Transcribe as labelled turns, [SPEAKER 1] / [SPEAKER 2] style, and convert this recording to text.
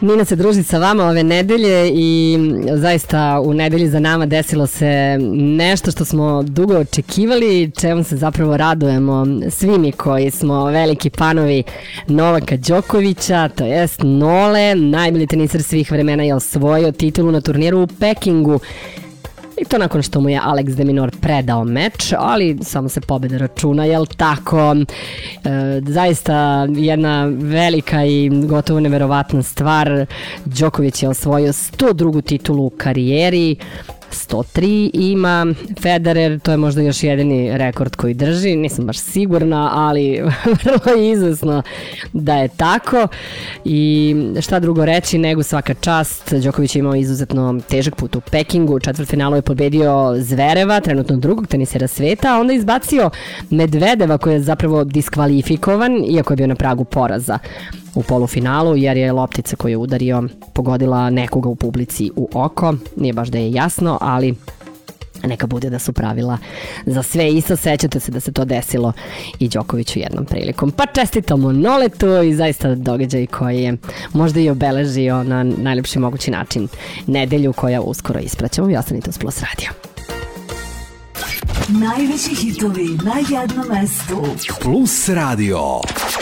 [SPEAKER 1] Nina se druži sa vama ove nedelje i zaista u nedelji za nama desilo se nešto što smo dugo očekivali, čemu se zapravo radujemo svi mi koji smo veliki fanovi Novaka Đokovića, to jest Nole, najbolji teniser svih vremena je osvojio titulu na turniru u Pekingu. I to nakon što mu je Alex de Minaur predao meč, ali samo se pobeda računa, jel tako? Zaista jedna velika i gotovo neverovatna stvar. Đoković je osvojio 102. titulu u karijeri, 103 ima Federer, to je možda još jedini rekord koji drži, nisam baš sigurna, ali vrlo je izvesno da je tako. I šta drugo reći nego svaka čast, Đoković je imao izuzetno težak put u Pekingu, u četvrtfinalu je pobedio Zvereva, trenutno drugog tenisera sveta, a onda izbacio Medvedeva koji je zapravo diskvalifikovan, iako je bio na pragu poraza u polufinalu, jer je loptica koju je udario pogodila nekoga u publici u oko. Nije baš da je jasno, ali neka bude da su pravila za sve isto. Sećate se da se to desilo i Đokoviću jednom prilikom. Pa čestitamo Noletu i zaista događaj koji je možda i obeležio na najlepši mogući način nedelju koja uskoro ispraćamo. I ostanite uz Plus Radio.
[SPEAKER 2] Najveći hitovi na jednom mestu.
[SPEAKER 3] Plus Radio.